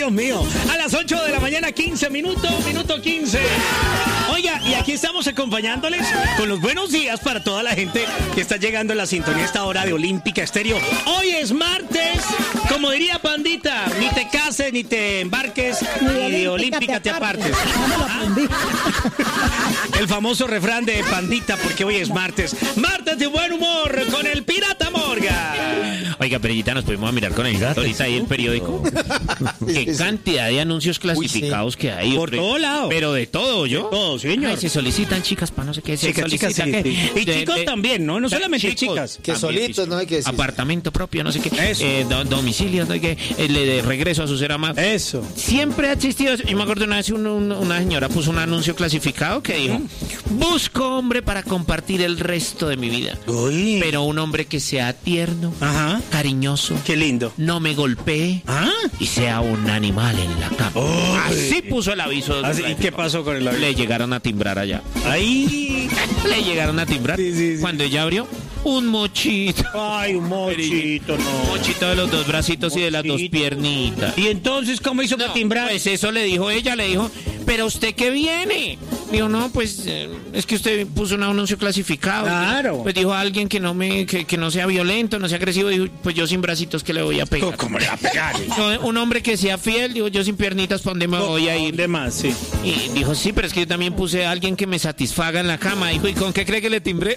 Dios mío. A las 8 de la mañana, 15 minutos, minuto 15. Oiga, y aquí estamos acompañándoles con los buenos días para toda la gente que está llegando a la sintonía a esta hora de Olímpica Estéreo. Hoy es martes, como diría Pandita, ni te cases, ni te embarques, ni de Olímpica te apartes. El famoso refrán de Pandita, porque hoy es martes. Martes de buen humor con el Pirata Morgan. Oiga, Perellita, nos podemos mirar con el gato ahorita ahí el periódico. Qué cantidad de anuncios clasificados que hay. Por todo lado. Pero de todo, ¿yo? Todo, señor. Ay, se solicitan chicas para no sé qué. Chicas, sí. Y chicos también, ¿no? No solamente chicas. Que solitos, no hay que decir. Apartamento propio, no sé qué. Eso. Domicilio, no sé qué. De regreso a su ser amado. Eso. Siempre ha existido. Yo me acuerdo una vez una señora puso un anuncio clasificado que dijo: busco hombre para compartir el resto de mi vida. Uy. Pero un hombre que sea tierno, Ajá. cariñoso, Qué lindo. no me golpee y sea un animal en la cama. Uy. Así puso el aviso. ¿Y qué pasó con el aviso? Le llegaron a timbrar allá. Ahí. Le llegaron a timbrar. Sí. Cuando ella abrió, un mochito. Ay, un mochito, no. Un mochito de los dos bracitos y de las dos piernitas. ¿Y entonces cómo hizo para timbrar? Pues eso le dijo ella, le dijo: ¿pero usted qué viene? Dijo: no, pues es que usted puso un anuncio clasificado. Claro. Pues dijo a alguien que no sea violento, no sea agresivo. Dijo: pues yo sin bracitos, ¿qué le voy a pegar? ¿Cómo le va a pegar? No, un hombre que sea fiel, digo, yo sin piernitas, ¿para dónde me voy a ir? De más, sí. Y dijo: sí, pero es que yo también puse a alguien que me satisfaga en la cama. Dijo: ¿y con qué cree que le timbré?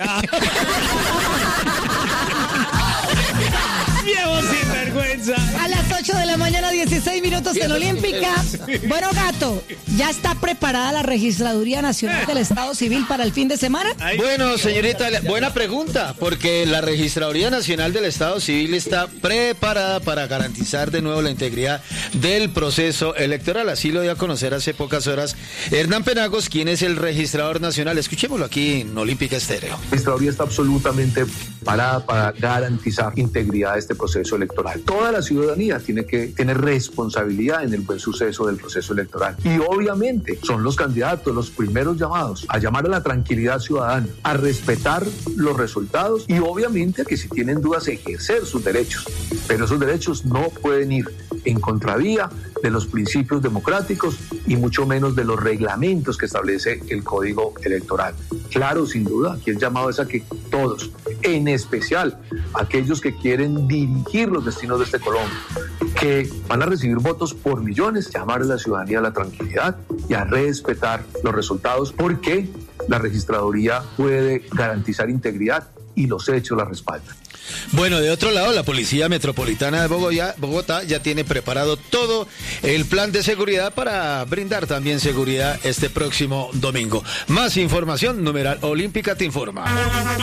¡Viejo sinvergüenza! A las 8 de la mañana, 16 minutos en Olímpica. Bueno, gato, ¿ya está preparada la Registraduría Nacional del Estado Civil para el fin de semana? Bueno, señorita, buena pregunta, porque la Registraduría Nacional del Estado Civil está preparada para garantizar de nuevo la integridad del proceso electoral. Así lo dio a conocer hace pocas horas Hernán Penagos, quien es el registrador nacional. Escuchémoslo aquí en Olímpica Estéreo. La Registraduría está absolutamente preparada para garantizar integridad de este proceso electoral. Toda la ciudadanía tiene responsabilidad en el buen suceso del proceso electoral. Y obviamente son los candidatos los primeros llamados a llamar a la tranquilidad ciudadana, a respetar los resultados y obviamente a que si tienen dudas ejercer sus derechos. Pero esos derechos no pueden ir en contravía de los principios democráticos y mucho menos de los reglamentos que establece el Código Electoral. Claro, sin duda, aquí el llamado es a que todos, en especial aquellos que quieren dirigir los destinos de este Colombia, que van a recibir votos por millones, llamar a la ciudadanía a la tranquilidad y a respetar los resultados, porque la registraduría puede garantizar integridad y los hechos la respaldan. Bueno, de otro lado, la Policía Metropolitana de Bogotá ya tiene preparado todo el plan de seguridad para brindar también seguridad este próximo domingo. Más información, numeral Olímpica te informa.